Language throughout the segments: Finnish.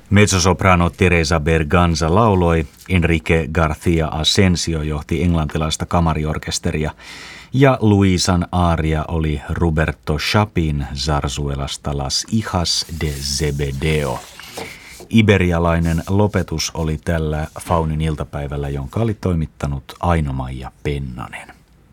Mezzosoprano Teresa Berganza lauloi, Enrique García Asensio johti englantilaista kamariorkesteria ja Luisan aaria oli Roberto Chapin zarzuelasta Las Hijas de Zebedeo. Iberialainen lopetus oli tällä Faunin iltapäivällä, jonka oli toimittanut Aino-Maija Pennanen.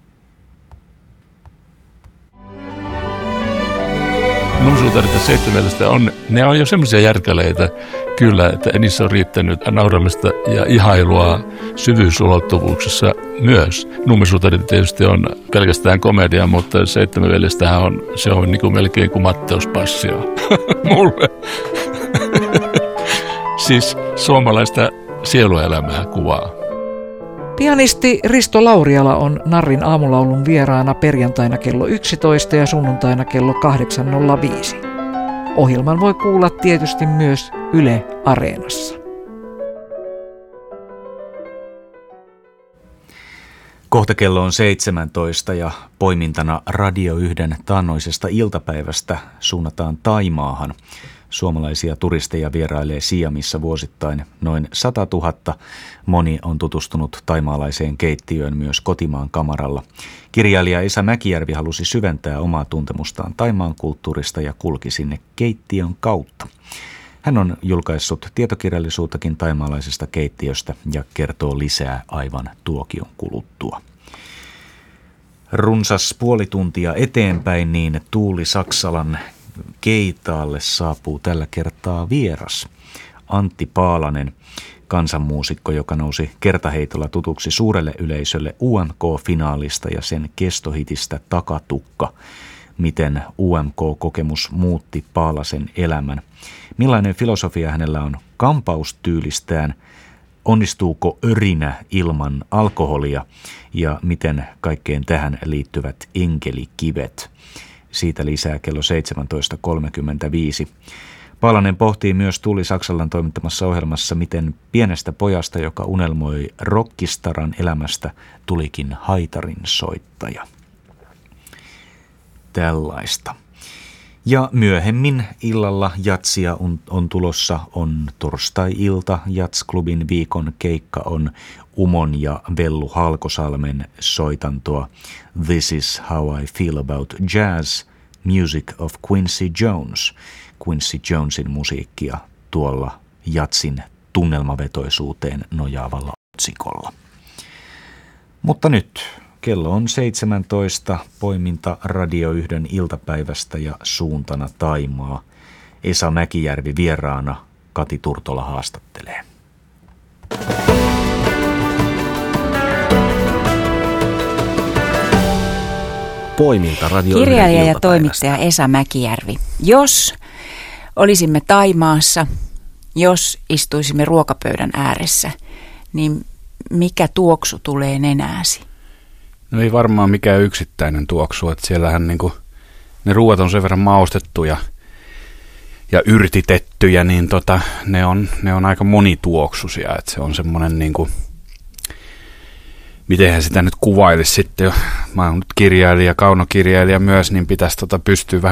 Nummisuutarit ja seitsemänväliset ne on jo semmoisia järkäleitä kyllä, että niissä on riittänyt nauramista ja ihailua syvyysulottuvuuksissa myös. Nummisuutarit tietysti on pelkästään komedia, mutta seitsemänvälistähän se on niin kuin melkein kuin Matteus Passio mulle. Siis suomalaista sieluelämää kuvaa. Pianisti Risto Lauriala on Narrin aamulaulun vieraana perjantaina kello 11 ja sunnuntaina kello 8.05. Ohjelman voi kuulla tietysti myös Yle Areenassa. Kohta kello on 17 ja poimintana Radio 1 taannoisesta iltapäivästä suunnataan Taimaahan. Suomalaisia turisteja vierailee Siamissa vuosittain noin 100 000. Moni on tutustunut taimaalaiseen keittiöön myös kotimaan kamaralla. Kirjailija Esa Mäkijärvi halusi syventää omaa tuntemustaan Taimaan kulttuurista ja kulki sinne keittiön kautta. Hän on julkaissut tietokirjallisuuttakin taimaalaisesta keittiöstä ja kertoo lisää aivan tuokion kuluttua. Runsas puoli tuntia eteenpäin niin Tuuli Saksalan Keitaalle saapuu tällä kertaa vieras. Antti Paalanen, kansanmuusikko, joka nousi kertaheitolla tutuksi suurelle yleisölle UMK-finaalista ja sen kestohitistä Takatukka. Miten UMK-kokemus muutti Paalasen elämän? Millainen filosofia hänellä on kampaustyylistään? Onnistuuko örinä ilman alkoholia? Ja miten kaikkeen tähän liittyvät enkelikivet? Siitä lisää kello 17.35. Paalanen pohtii myös Tuuli Saksalan toimittamassa ohjelmassa, miten pienestä pojasta, joka unelmoi rockistaran elämästä, tulikin haitarin soittaja. Tällaista. Ja myöhemmin illalla jatsia on tulossa, on torstai-ilta, Jats-klubin viikon keikka on Umon ja Vellu Halkosalmen soitantoa This is how I feel about jazz, music of Quincy Jones. Quincy Jonesin musiikkia tuolla jatsin tunnelmavetoisuuteen nojaavalla otsikolla. Mutta nyt kello on 17, poiminta Radio 1 iltapäivästä ja suuntana Taimaa. Esa Mäkijärvi vieraana, Kati Turtola haastattelee. Poiminta Radio 1 Kirjailija ja toimittaja Esa Mäkijärvi. Jos olisimme Taimaassa, jos istuisimme ruokapöydän ääressä, niin mikä tuoksu tulee nenääsi? No ei varmaan mikään yksittäinen tuoksu, että siellähän niinku, ne ruuat on sen verran maustettuja ja yrtitettyjä, niin ne on aika monituoksuisia, että se on semmoinen niinku, mitenhän sitä nyt kuvailisi sitten, mä oon nyt kirjailija, kaunokirjailija myös, niin pitäisi pystyä vähän